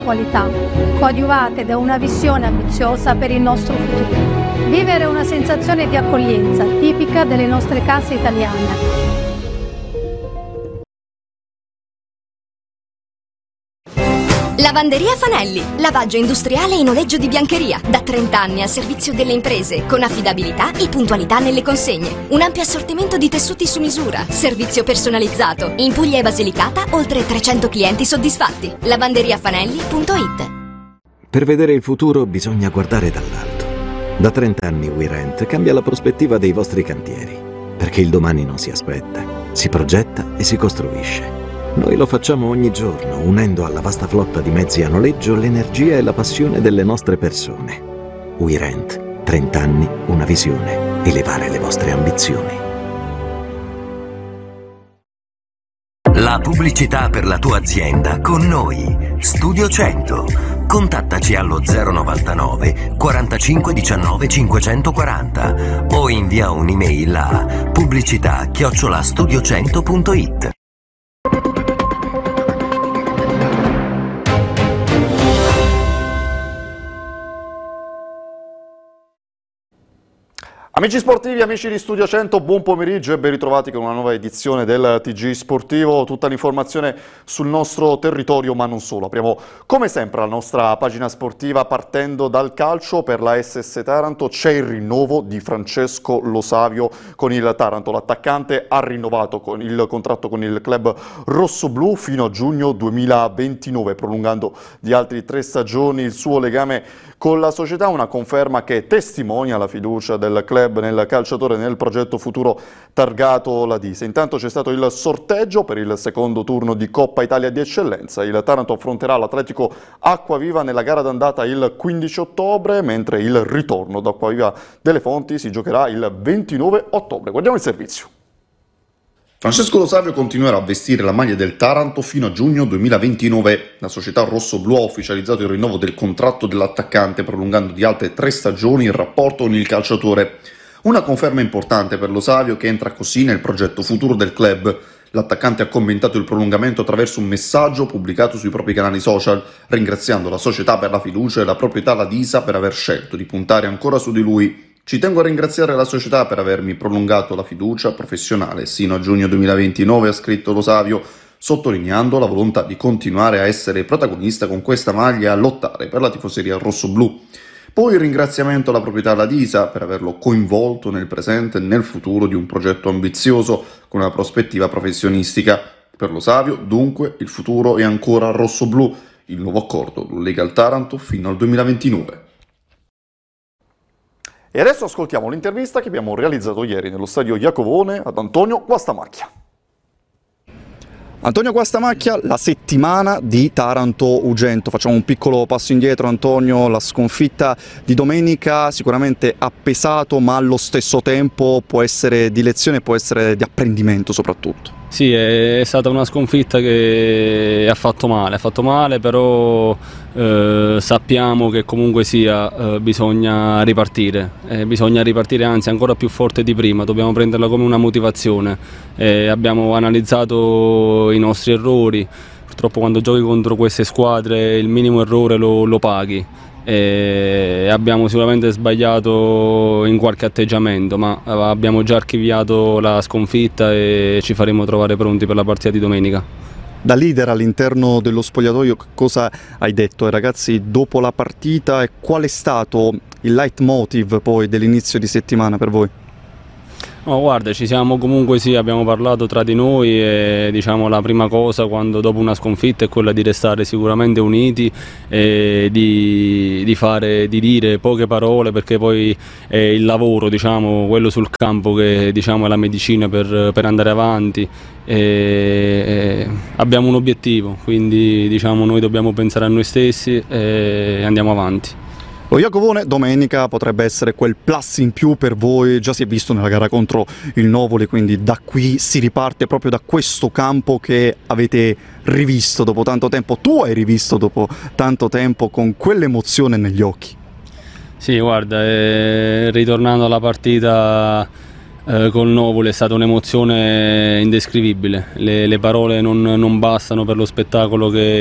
qualità, coadiuvate da una visione ambiziosa per il nostro futuro. Vivere una sensazione di accoglienza tipica delle nostre case italiane. Lavanderia Fanelli, lavaggio industriale e noleggio di biancheria, da 30 anni al servizio delle imprese, con affidabilità e puntualità nelle consegne. Un ampio assortimento di tessuti su misura, servizio personalizzato. In Puglia e Basilicata, oltre 300 clienti soddisfatti. lavanderiafanelli.it. Per vedere il futuro bisogna guardare dall'alto. Da 30 anni WeRent cambia la prospettiva dei vostri cantieri, perché il domani non si aspetta, si progetta e si costruisce. Noi lo facciamo ogni giorno, unendo alla vasta flotta di mezzi a noleggio l'energia e la passione delle nostre persone. WeRent, 30 anni, una visione, elevare le vostre ambizioni. La pubblicità per la tua azienda con noi. Studio 100. Contattaci allo 099 45 19 540 o invia un'email a pubblicità@studio100.it. Amici sportivi, amici di Studio 100, buon pomeriggio e ben ritrovati con una nuova edizione del TG Sportivo. Tutta l'informazione sul nostro territorio, ma non solo. Apriamo come sempre la nostra pagina sportiva partendo dal calcio. Per la SS Taranto c'è il rinnovo di Francesco Lo Savio con il Taranto. L'attaccante ha rinnovato con il contratto con il club rossoblu fino a giugno 2029, prolungando di altri 3 stagioni il suo legame con la società, una conferma che testimonia la fiducia del club nel calciatore e nel progetto futuro targato la Disa. Intanto c'è stato il sorteggio per il secondo turno di Coppa Italia di Eccellenza. Il Taranto affronterà l'Atletico Acquaviva nella gara d'andata il 15 ottobre, mentre il ritorno da Acquaviva delle Fonti si giocherà il 29 ottobre. Guardiamo il servizio. Francesco Lo Savio continuerà a vestire la maglia del Taranto fino a giugno 2029. La società rossoblu ha ufficializzato il rinnovo del contratto dell'attaccante, prolungando di altre 3 stagioni il rapporto con il calciatore. Una conferma importante per Lo Savio, che entra così nel progetto futuro del club. L'attaccante ha commentato il prolungamento attraverso un messaggio pubblicato sui propri canali social, ringraziando la società per la fiducia e la proprietà La Disa per aver scelto di puntare ancora su di lui. Ci tengo a ringraziare la società per avermi prolungato la fiducia professionale sino a giugno 2029, ha scritto Lo Savio, sottolineando la volontà di continuare a essere protagonista con questa maglia e a lottare per la tifoseria rossoblu. Poi il ringraziamento alla proprietà La Disa per averlo coinvolto nel presente e nel futuro di un progetto ambizioso con una prospettiva professionistica. Per Lo Savio, dunque, il futuro è ancora rossoblu. Il nuovo accordo lo lega al Taranto fino al 2029. E adesso ascoltiamo l'intervista che abbiamo realizzato ieri nello stadio Iacovone ad Antonio Guastamacchia. Antonio Guastamacchia, la settimana di Taranto-Ugento. Facciamo un piccolo passo indietro, Antonio. La sconfitta di domenica sicuramente ha pesato, ma allo stesso tempo può essere di lezione, può essere di apprendimento soprattutto. Sì, è stata una sconfitta che ha fatto male, però sappiamo che comunque sia bisogna ripartire, anzi ancora più forte di prima, dobbiamo prenderla come una motivazione. Abbiamo analizzato i nostri errori, purtroppo quando giochi contro queste squadre il minimo errore lo paghi. Abbiamo sicuramente sbagliato in qualche atteggiamento, ma abbiamo già archiviato la sconfitta e ci faremo trovare pronti per la partita di domenica. Da leader all'interno dello spogliatoio, cosa hai detto ai ragazzi dopo la partita e qual è stato il leitmotiv poi dell'inizio di settimana per voi? No, guarda, ci siamo comunque abbiamo parlato tra di noi e diciamo la prima cosa dopo una sconfitta è quella di restare sicuramente uniti e di dire poche parole, perché poi è il lavoro, diciamo, quello sul campo che diciamo è la medicina per andare avanti. Abbiamo un obiettivo, quindi diciamo noi dobbiamo pensare a noi stessi e andiamo avanti. Lo Iacovone domenica potrebbe essere quel plus in più per voi, già si è visto nella gara contro il Novoli, quindi da qui si riparte proprio da questo campo che avete rivisto dopo tanto tempo, tu hai rivisto dopo tanto tempo con quell'emozione negli occhi. Sì, guarda, ritornando alla partita col Novoli è stata un'emozione indescrivibile, le parole non bastano per lo spettacolo che